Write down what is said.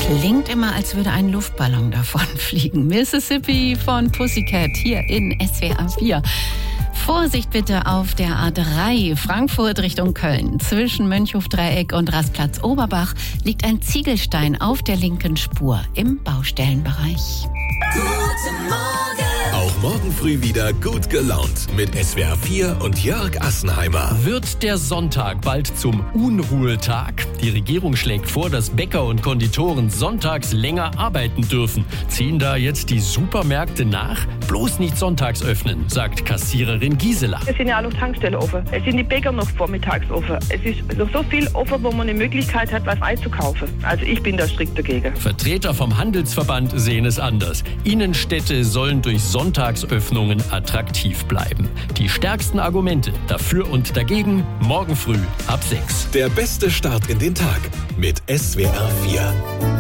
Klingt immer, als würde ein Luftballon davonfliegen. Mississippi von Pussycat hier in SWR 4. Vorsicht bitte auf der A3 Frankfurt Richtung Köln. Zwischen Mönchhofdreieck und Rastplatz Oberbach liegt ein Ziegelstein auf der linken Spur im Baustellenbereich. Guten Morgen! Auch morgen früh wieder gut gelaunt mit SWR 4 und Jörg Assenheimer. Wird der Sonntag bald zum Unruhetag? Die Regierung schlägt vor, dass Bäcker und Konditoren sonntags länger arbeiten dürfen. Ziehen da jetzt die Supermärkte nach? Bloß nicht sonntags öffnen, sagt Kassiererin Gisela. Es sind ja auch noch Tankstellen offen. Es sind die Bäcker noch vormittags offen. Es ist noch so viel offen, wo man eine Möglichkeit hat, was einzukaufen. Also ich bin da strikt dagegen. Vertreter vom Handelsverband sehen es anders. Innenstädte sollen durch Sonntagsöffnungen attraktiv bleiben. Die stärksten Argumente dafür und dagegen morgen früh ab 6. Der beste Start in den Tag mit SWR 4.